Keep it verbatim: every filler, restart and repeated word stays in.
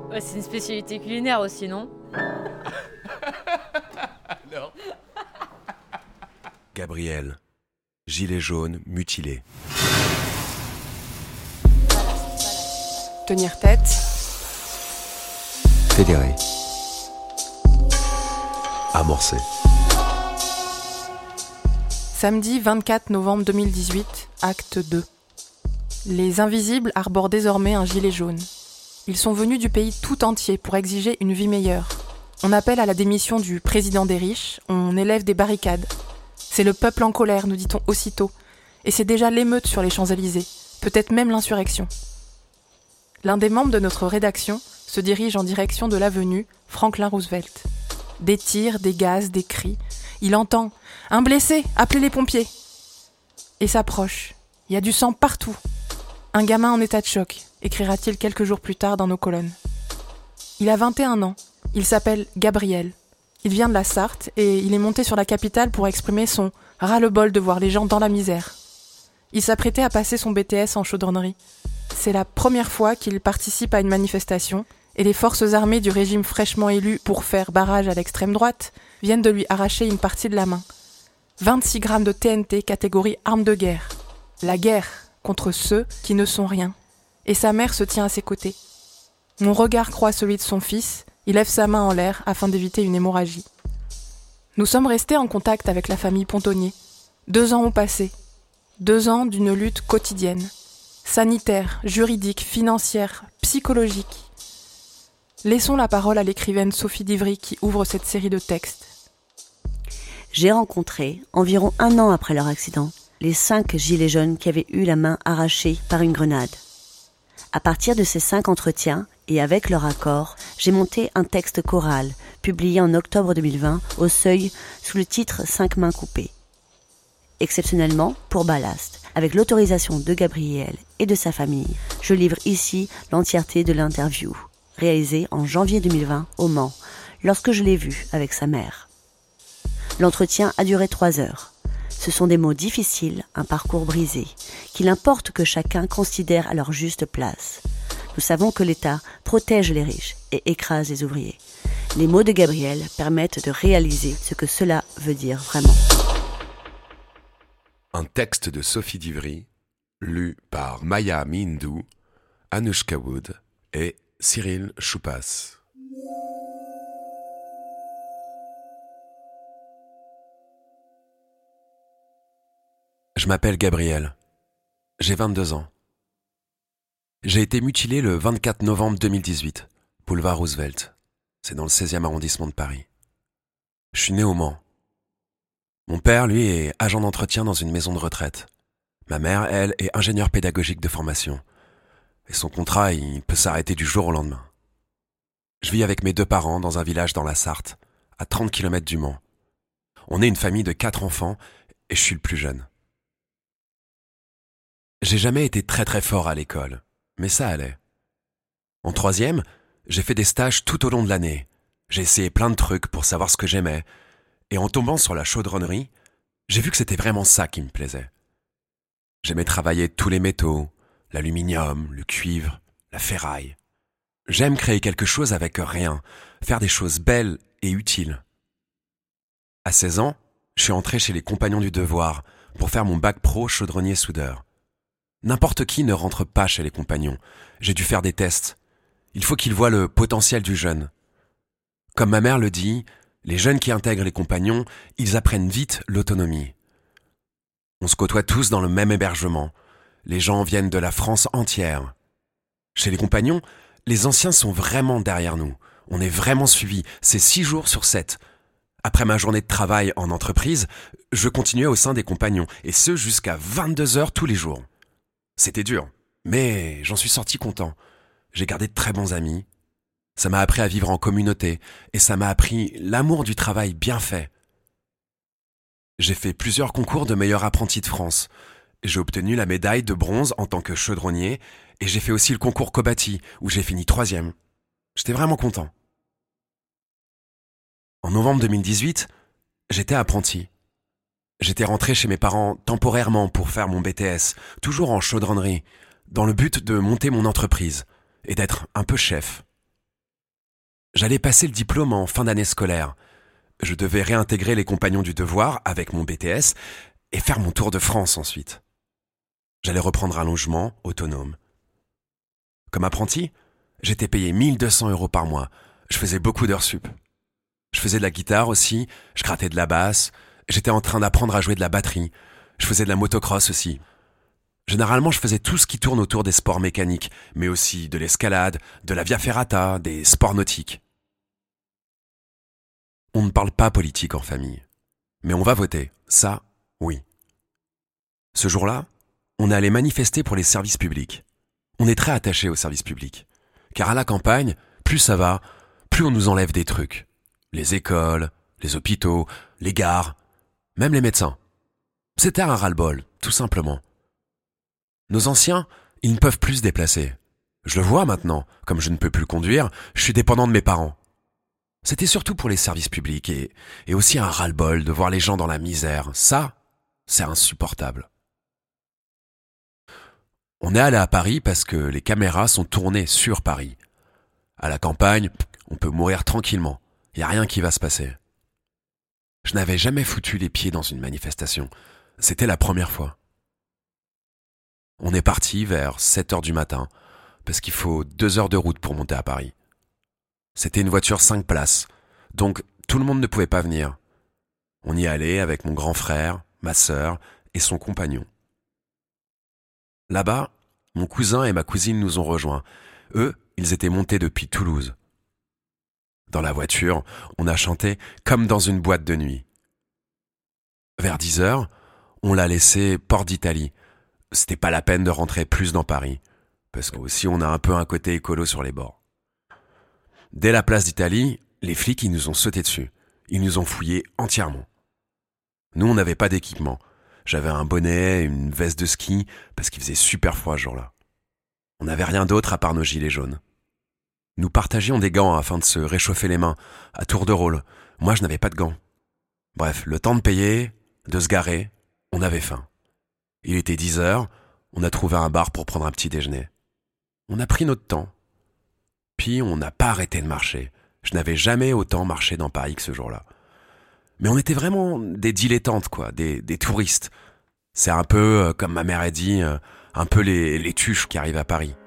Ouais, c'est une spécialité culinaire aussi, non? Alors Gabriel, gilet jaune mutilé. Tenir tête. Fédéré. Amorcé. Samedi vingt-quatre novembre deux mille dix-huit, acte deux. Les invisibles arborent désormais un gilet jaune. Ils sont venus du pays tout entier pour exiger une vie meilleure. On appelle à la démission du président des riches, on élève des barricades. C'est le peuple en colère, nous dit-on aussitôt. Et c'est déjà l'émeute sur les Champs-Élysées, peut-être même l'insurrection. L'un des membres de notre rédaction se dirige en direction de l'avenue Franklin Roosevelt. Des tirs, des gaz, des cris. Il entend « Un blessé, appelez les pompiers !» Et s'approche. Il y a du sang partout. Un gamin en état de choc, écrira-t-il quelques jours plus tard dans nos colonnes. Il a vingt et un ans. Il s'appelle Gabriel. Il vient de la Sarthe et il est monté sur la capitale pour exprimer son ras-le-bol de voir les gens dans la misère. Il s'apprêtait à passer son B T S en chaudronnerie. C'est la première fois qu'il participe à une manifestation et les forces armées du régime fraîchement élu pour faire barrage à l'extrême droite viennent de lui arracher une partie de la main. vingt-six grammes de T N T catégorie arme de guerre. La guerre contre ceux qui ne sont rien. Et sa mère se tient à ses côtés. Mon regard croise celui de son fils, il lève sa main en l'air afin d'éviter une hémorragie. Nous sommes restés en contact avec la famille Pontonnier. Deux ans ont passé. Deux ans d'une lutte quotidienne. Sanitaire, juridique, financière, psychologique. Laissons la parole à l'écrivaine Sophie Divry qui ouvre cette série de textes. J'ai rencontré, environ un an après leur accident, les cinq gilets jaunes qui avaient eu la main arrachée par une grenade. À partir de ces cinq entretiens, et avec leur accord, j'ai monté un texte choral, publié en octobre deux mille vingt, au Seuil, sous le titre « Cinq mains coupées ». Exceptionnellement, pour Ballast, avec l'autorisation de Gabriel et de sa famille, je livre ici l'entièreté de l'interview, réalisée en janvier deux mille vingt au Mans, lorsque je l'ai vu avec sa mère. L'entretien a duré trois heures. Ce sont des mots difficiles, un parcours brisé, qu'il importe que chacun considère à leur juste place. Nous savons que l'État protège les riches et écrase les ouvriers. Les mots de Gabriel permettent de réaliser ce que cela veut dire vraiment. Un texte de Sophie Divry, lu par Maya Mindou, Anushka Wood et Cyril Choupas. Je m'appelle Gabriel. J'ai vingt-deux ans. J'ai été mutilé le vingt-quatre novembre deux mille dix-huit, boulevard Roosevelt. C'est dans le seizième arrondissement de Paris. Je suis né au Mans. Mon père, lui, est agent d'entretien dans une maison de retraite. Ma mère, elle, est ingénieure pédagogique de formation. Et son contrat, il peut s'arrêter du jour au lendemain. Je vis avec mes deux parents dans un village dans la Sarthe, à trente kilomètres du Mans. On est une famille de quatre enfants et je suis le plus jeune. J'ai jamais été très très fort à l'école, mais ça allait. En troisième, j'ai fait des stages tout au long de l'année. J'ai essayé plein de trucs pour savoir ce que j'aimais. Et en tombant sur la chaudronnerie, j'ai vu que c'était vraiment ça qui me plaisait. J'aimais travailler tous les métaux, l'aluminium, le cuivre, la ferraille. J'aime créer quelque chose avec rien, faire des choses belles et utiles. À seize ans, je suis entré chez les Compagnons du Devoir pour faire mon bac pro chaudronnier-soudeur. N'importe qui ne rentre pas chez les Compagnons. J'ai dû faire des tests. Il faut qu'ils voient le potentiel du jeune. Comme ma mère le dit, les jeunes qui intègrent les Compagnons, ils apprennent vite l'autonomie. On se côtoie tous dans le même hébergement. Les gens viennent de la France entière. Chez les Compagnons, les anciens sont vraiment derrière nous. On est vraiment suivis. C'est six jours sur sept. Après ma journée de travail en entreprise, je continuais au sein des Compagnons, et ce jusqu'à vingt-deux heures tous les jours. C'était dur, mais j'en suis sorti content. J'ai gardé de très bons amis. Ça m'a appris à vivre en communauté, et ça m'a appris l'amour du travail bien fait. J'ai fait plusieurs concours de meilleur apprenti de France. J'ai obtenu la médaille de bronze en tant que chaudronnier, et j'ai fait aussi le concours Kobati, où j'ai fini troisième. J'étais vraiment content. En novembre deux mille dix-huit, j'étais apprenti. J'étais rentré chez mes parents temporairement pour faire mon B T S, toujours en chaudronnerie, dans le but de monter mon entreprise et d'être un peu chef. J'allais passer le diplôme en fin d'année scolaire. Je devais réintégrer les compagnons du devoir avec mon B T S et faire mon tour de France ensuite. J'allais reprendre un logement autonome. Comme apprenti, j'étais payé mille deux cents euros par mois. Je faisais beaucoup d'heures sup. Je faisais de la guitare aussi, je grattais de la basse, j'étais en train d'apprendre à jouer de la batterie, je faisais de la motocross aussi. Généralement, je faisais tout ce qui tourne autour des sports mécaniques, mais aussi de l'escalade, de la via ferrata, des sports nautiques. On ne parle pas politique en famille, mais on va voter, ça, oui. Ce jour-là, on est allé manifester pour les services publics. On est très attaché aux services publics, car à la campagne, plus ça va, plus on nous enlève des trucs. Les écoles, les hôpitaux, les gares, même les médecins. C'était un ras-le-bol, tout simplement. Nos anciens, ils ne peuvent plus se déplacer. Je le vois maintenant, comme je ne peux plus conduire, je suis dépendant de mes parents. C'était surtout pour les services publics et, et aussi un ras-le-bol de voir les gens dans la misère. Ça, c'est insupportable. On est allé à Paris parce que les caméras sont tournées sur Paris. À la campagne, on peut mourir tranquillement. Il n'y a rien qui va se passer. Je n'avais jamais foutu les pieds dans une manifestation. C'était la première fois. On est parti vers sept heures du matin, parce qu'il faut deux heures de route pour monter à Paris. C'était une voiture cinq places, donc tout le monde ne pouvait pas venir. On y allait avec mon grand frère, ma sœur et son compagnon. Là-bas, mon cousin et ma cousine nous ont rejoints. Eux, ils étaient montés depuis Toulouse. Dans la voiture, on a chanté comme dans une boîte de nuit. Vers dix heures, on l'a laissé Porte d'Italie. C'était pas la peine de rentrer plus dans Paris, parce que aussi on a un peu un côté écolo sur les bords. Dès la place d'Italie, les flics ils nous ont sauté dessus. Ils nous ont fouillés entièrement. Nous, on n'avait pas d'équipement. J'avais un bonnet, une veste de ski, parce qu'il faisait super froid ce jour-là. On n'avait rien d'autre à part nos gilets jaunes. Nous partagions des gants afin de se réchauffer les mains, à tour de rôle. Moi, je n'avais pas de gants. Bref, le temps de payer, de se garer, on avait faim. Il était dix heures, on a trouvé un bar pour prendre un petit déjeuner. On a pris notre temps. Puis on n'a pas arrêté de marcher. Je n'avais jamais autant marché dans Paris que ce jour-là. Mais on était vraiment des dilettantes, quoi, des, des touristes. C'est un peu, euh, comme ma mère a dit, euh, un peu les, les tuches qui arrivent à Paris.